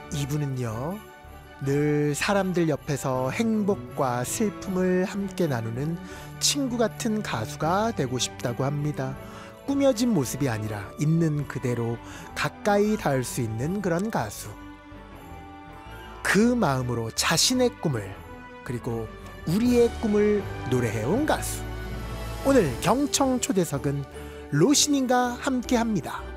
이분은요, 늘 사람들 옆에서 행복과 슬픔을 함께 나누는 친구 같은 가수가 되고 싶다고 합니다. 꾸며진 모습이 아니라 있는 그대로 가까이 닿을 수 있는 그런 가수. 그 마음으로 자신의 꿈을, 그리고 우리의 꿈을 노래해온 가수. 오늘 경청 초대석은 로시님과 함께 합니다.